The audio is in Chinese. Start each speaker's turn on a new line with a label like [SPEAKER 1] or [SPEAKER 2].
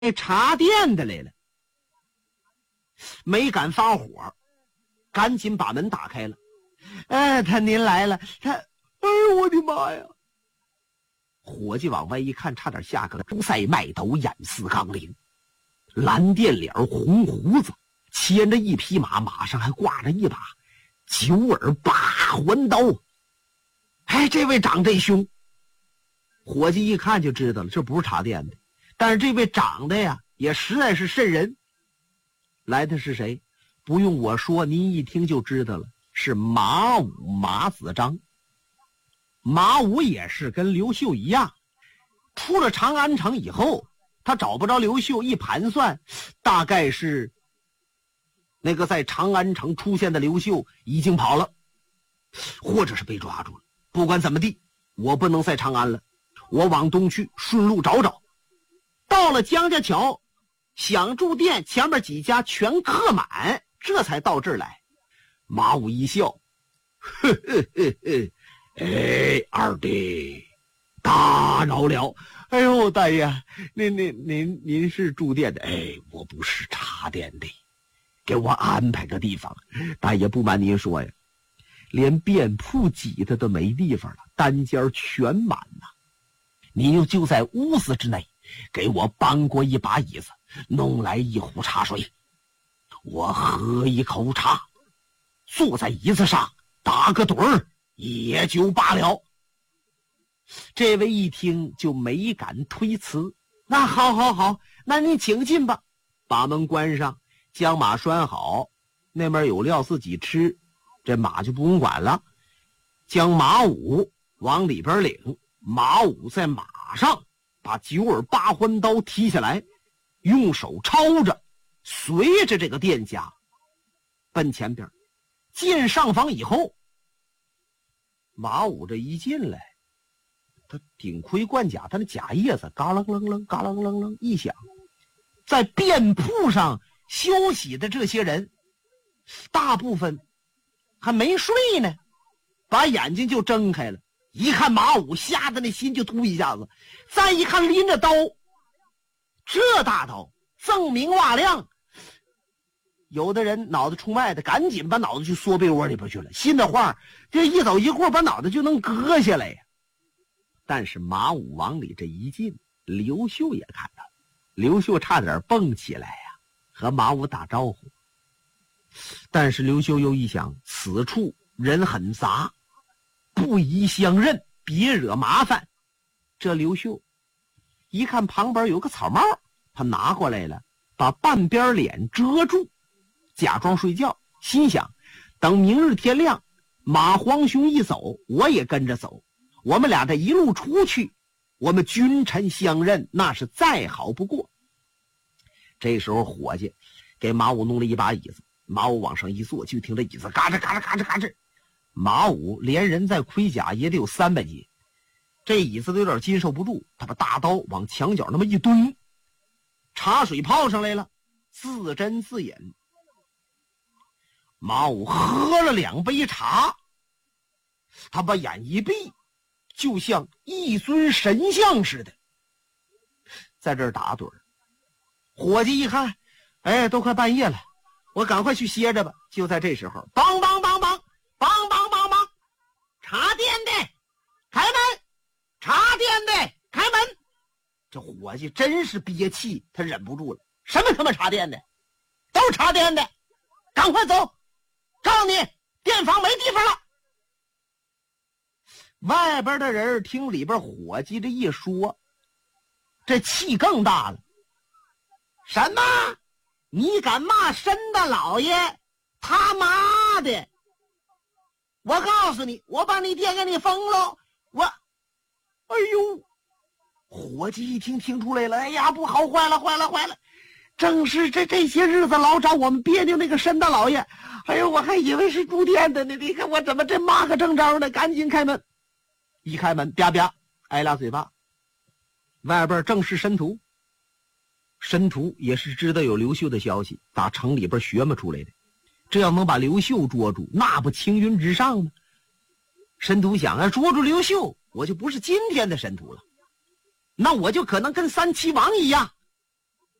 [SPEAKER 1] 茶店的来了，没敢发火，赶紧把门打开了。您来了，我的妈呀！伙计往外一看，差点吓个朱塞麦斗，眼似钢铃，蓝靛脸，红胡子，牵着一匹马，马上还挂着一把9耳八环刀。这位长这凶，伙计一看就知道了，这不是茶店的。但是这位长得呀，也实在是瘆人。来的是谁？不用我说，您一听就知道了，是马武马子章。马武也是跟刘秀一样，出了长安城以后，他找不着刘秀，一盘算，大概是那个在长安城出现的刘秀已经跑了，或者是被抓住了。不管怎么地，我不能在长安了，我往东去，顺路找找。到了江家桥，想住店，前面几家全客满，这才到这儿来。马武一笑，呵呵呵呵，二弟，打扰了。大爷，您是住店的？我不是茶店的，给我安排个地方。大爷，不瞒您说呀，连便铺挤的都没地方了，单间全满了。您就在屋子之内，给我搬过一把椅子，弄来一壶茶水，我喝一口茶，坐在椅子上打个盹儿，也就罢了。这位一听就没敢推辞，那好，那您请进吧。把门关上，将马拴好，那边有料自己吃，这马就不用管了。将马武往里边领，马武在马上把9耳八环刀提下来，用手抄着，随着这个店家奔前边。进上房以后，马武这一进来，他顶盔贯甲，他那甲叶子嘎楞楞楞嘎楞楞楞一响，在店铺上休息的这些人大部分还没睡呢，把眼睛就睁开了，一看马武，吓得那心就突一下子。再一看拎着刀，这大刀锃明瓦亮，有的人脑袋冲外的，赶紧把脑子去缩被窝里边去了，心的话这一走一会儿把脑袋就能割下来呀。但是马武往里这一进，刘秀也看到了，刘秀差点蹦起来呀，和马武打招呼。但是刘秀又一想，此处人很杂，不宜相认，别惹麻烦。这刘秀一看旁边有个草帽，他拿过来了，把半边脸遮住，假装睡觉，心想等明日天亮，马皇兄一走，我也跟着走，我们俩这一路出去，我们君臣相认，那是再好不过。这时候伙计给马武弄了一把椅子，马武往上一坐，就听这椅子嘎吱嘎吱嘎吱嘎吱。马武连人在盔甲也得有300斤，这椅子都有点经受不住，他把大刀往墙角那么一蹲，茶水泡上来了，自斟自饮。马武喝了2杯茶，他把眼一闭，就像一尊神像似的，在这儿打盹。伙计一看，都快半夜了，我赶快去歇着吧。就在这时候，梆梆梆梆梆梆梆梆，茶店的开门，茶店的开门。这伙计真是憋气，他忍不住了，什么他妈茶店的，都是茶店的，赶快走，告诉你店房没地方了。外边的人听里边伙计这一说，这气更大了。什么？你敢骂申大老爷？他妈的！我告诉你，我把你店给你封了！伙计一听听出来了，哎呀，不好，坏了！正是这些日子老找我们别扭那个申大老爷，我还以为是住店的呢，你看我怎么这骂个正着呢？赶紧开门！一开门，啪啪挨俩嘴巴。外边正是申屠，申屠也是知道有刘秀的消息，打城里边学嘛出来的，这要能把刘秀捉住，那不青云直上吗？申屠想捉住刘秀，我就不是今天的申屠了，那我就可能跟3齐王一样，